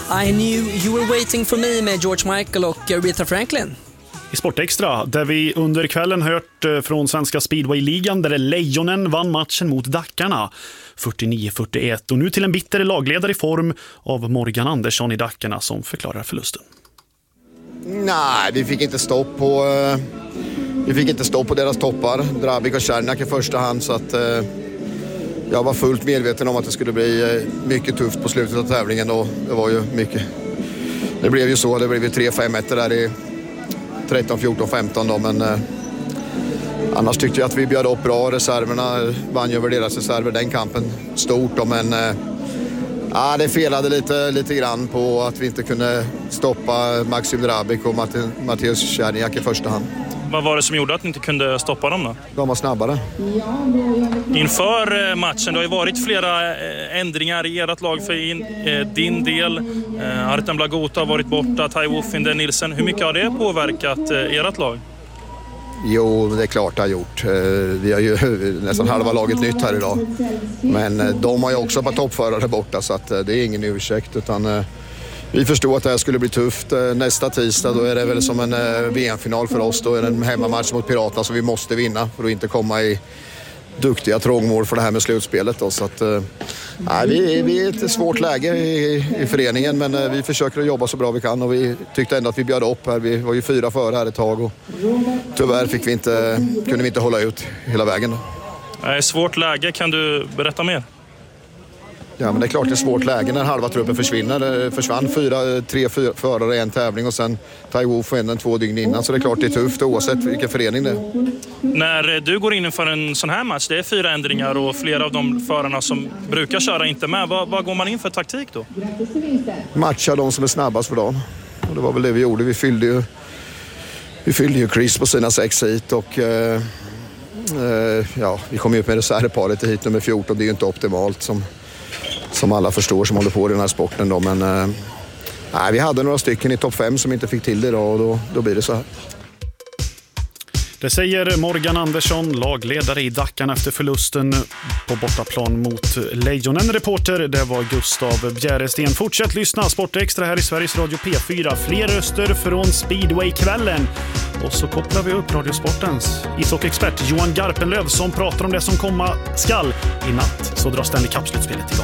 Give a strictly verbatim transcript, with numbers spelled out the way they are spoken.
I knew you were waiting for me med George Michael och Aretha Franklin. I Sportextra, där vi under kvällen hört från svenska speedway-ligan där Lejonen vann matchen mot Dackarna fyrtionio fyrtioett. Och nu till en bitter lagledare i form av Morgan Andersson i Dackarna som förklarar förlusten. Nej, vi fick inte stopp på vi fick inte stopp på deras toppar. Drabik och Czerniak i första hand, så att jag var fullt medveten om att det skulle bli mycket tufft på slutet av tävlingen. Och det var ju mycket. Det blev ju så, det blev ju tre fem ett där i tretton, fjorton, femton då, men eh, annars tyckte jag att vi bjöd upp bra. Reserverna vann över deras reserver den kampen stort då, men eh, ja, det felade lite, lite grann på att vi inte kunde stoppa Maxim Drabik och Mattias Czerniak i första hand. Vad var det som gjorde att ni inte kunde stoppa dem då? De var snabbare. Inför matchen, det har ju varit flera ändringar i ert lag för in, din del. Artem Blagotta har varit borta, Tai Woffinder, Nilsen. Hur mycket har det påverkat ert lag? Jo, det är klart det har gjort. Vi har ju nästan halva laget nytt här idag. Men de har ju också på toppförare borta, så att det är ingen ursäkt, utan vi förstod att det här skulle bli tufft. Nästa tisdag då är det väl som en V M-final för oss. Då är det en hemmamatch mot Piraterna som vi måste vinna för att inte komma i duktiga trångmål för det här med slutspelet. Då. Så att, nej, vi, vi är i ett svårt läge i, i föreningen, men vi försöker att jobba så bra vi kan och vi tyckte ändå att vi bjöd upp här. Vi var ju fyra före här ett tag och tyvärr fick vi inte, kunde vi inte hålla ut hela vägen. Då. Nej, svårt läge, kan du berätta mer? Ja, men det är klart det är svårt läge när halva truppen försvinner. Det försvann fyra, tre fyra förare i en tävling och sen Tai Wolf och en två dygn innan. Så det är klart det är tufft oavsett vilken förening det är. När du går in för en sån här match, det är fyra ändringar och flera av de förarna som brukar köra inte med. Vad, vad går man in för taktik då? Matcha de som är snabbast för dagen. Och det var väl det vi gjorde. Vi fyllde ju, vi fyllde ju Chris på sina sex hit och eh, eh, ja, vi kom ut med reservparet i hit nummer fjorton. Det är ju inte optimalt som Som alla förstår som håller på i den här sporten då, men eh, nej, vi hade några stycken i topp fem som inte fick till det idag och då, då blir det så här. Det säger Morgan Andersson, lagledare i Dackarna efter förlusten på bortaplan mot Lejonen. Reporter, det var Gustav Bjäresten. Fortsätt lyssna, Sportextra här i Sveriges Radio P fyra. Fler röster från Speedway-kvällen. Och så kopplar vi upp Radiosportens ishockeyexpert Johan Garpenlöv som pratar om det som komma skall. I natt så drar Stanley Cup-slutspelet igång.